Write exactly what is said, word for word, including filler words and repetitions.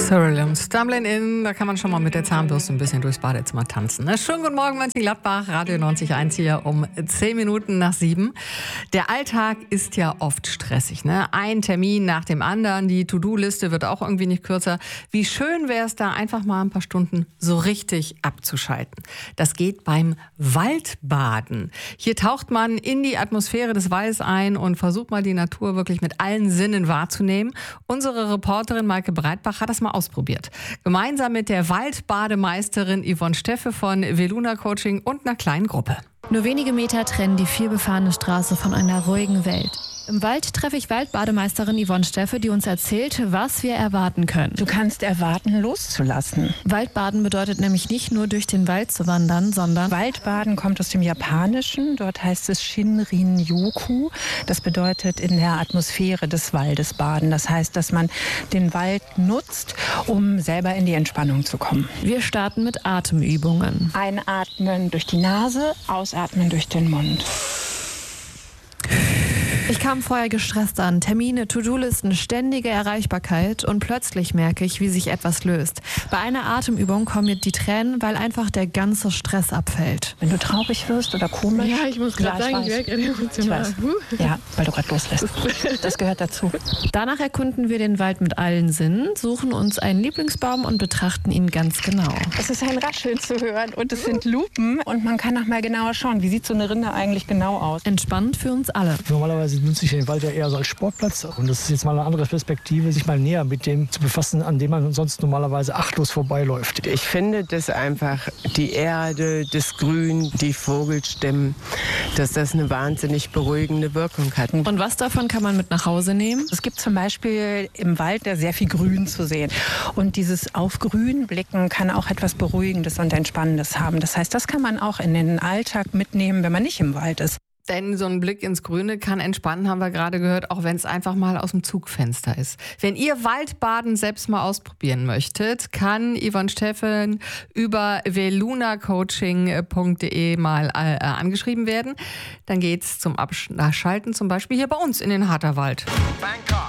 Cyril und Stumbling In, da kann man schon mal mit der Zahnbürste ein bisschen durchs Badezimmer tanzen. Ne? Schönen guten Morgen, Mönchengladbach, Radio neunzig Komma eins hier um zehn Minuten nach sieben. Der Alltag ist ja oft stressig, ne? Ein Termin nach dem anderen, die To-Do-Liste wird auch irgendwie nicht kürzer. Wie schön wäre es da, einfach mal ein paar Stunden so richtig abzuschalten. Das geht beim Waldbaden. Hier taucht man in die Atmosphäre des Waldes ein und versucht mal die Natur wirklich mit allen Sinnen wahrzunehmen. Unsere Reporterin Maike Breitbach hat das mal ausprobiert. Gemeinsam mit der Waldbademeisterin Yvonne Steffe von Veluna Coaching und einer kleinen Gruppe. Nur wenige Meter trennen die vielbefahrene Straße von einer ruhigen Welt. Im Wald treffe ich Waldbademeisterin Yvonne Steffe, die uns erzählt, was wir erwarten können. Du kannst erwarten, loszulassen. Waldbaden bedeutet nämlich nicht nur durch den Wald zu wandern, sondern... Waldbaden kommt aus dem Japanischen. Dort heißt es Shinrin-yoku. Das bedeutet in der Atmosphäre des Waldes baden. Das heißt, dass man den Wald nutzt, um selber in die Entspannung zu kommen. Wir starten mit Atemübungen. Einatmen durch die Nase, ausatmen durch den Mund. Ich kam vorher gestresst an. Termine, To-Do-Listen, ständige Erreichbarkeit und plötzlich merke ich, wie sich etwas löst. Bei einer Atemübung kommen mir die Tränen, weil einfach der ganze Stress abfällt. Wenn du traurig wirst oder komisch... Ja, ich muss gerade sagen, ich wäre gerade emotional. Ja, weil du gerade loslässt. Das gehört dazu. Danach erkunden wir den Wald mit allen Sinnen, suchen uns einen Lieblingsbaum und betrachten ihn ganz genau. Es ist ein Rascheln zu hören und es sind Lupen und man kann noch mal genauer schauen, wie sieht so eine Rinde eigentlich genau aus. Entspannt für uns alle. Normalerweise nutze ich den Wald ja eher so als Sportplatz. Und das ist jetzt mal eine andere Perspektive, sich mal näher mit dem zu befassen, an dem man sonst normalerweise achtlos vorbeiläuft. Ich finde, dass einfach die Erde, das Grün, die Vogelstimmen, dass das eine wahnsinnig beruhigende Wirkung hat. Und was davon kann man mit nach Hause nehmen? Es gibt zum Beispiel im Wald sehr viel Grün zu sehen. Und dieses auf Grün blicken kann auch etwas Beruhigendes und Entspannendes haben. Das heißt, das kann man auch in den Alltag mitnehmen, wenn man nicht im Wald ist. Denn so ein Blick ins Grüne kann entspannen, haben wir gerade gehört, auch wenn es einfach mal aus dem Zugfenster ist. Wenn ihr Waldbaden selbst mal ausprobieren möchtet, kann Yvonne Steffen über veluna coaching punkt de mal äh, angeschrieben werden. Dann geht's zum Abschalten zum Beispiel hier bei uns in den Harterwald. Bangkok.